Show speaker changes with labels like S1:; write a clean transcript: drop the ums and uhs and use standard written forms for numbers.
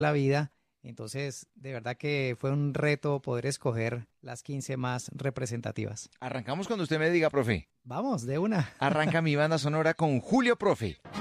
S1: la vida. Entonces, de verdad que fue un reto poder escoger las 15 más representativas.
S2: Arrancamos cuando usted me diga, profe.
S1: Vamos, de una.
S2: Arranca mi banda sonora con Julio Profe.